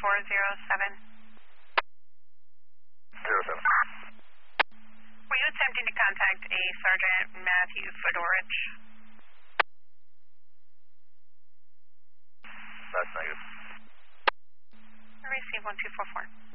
07. Were you attempting to contact a Sergeant Matthew Fedorich? That's negative. I received 1244.